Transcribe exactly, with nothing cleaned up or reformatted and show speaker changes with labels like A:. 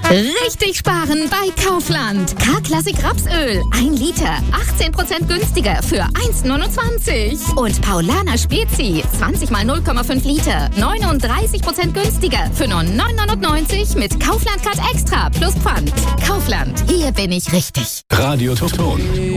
A: Richtig sparen bei Kaufland. K-Klassik Rapsöl. ein Liter. achtzehn Prozent günstiger für eins neunundzwanzig. Und Paulaner Spezi. zwanzig mal null Komma fünf Liter. neununddreißig Prozent günstiger für nur neun neunundneunzig mit Kaufland Card Extra plus Pfand. Kaufland. Hier bin ich richtig.
B: Radio Ton.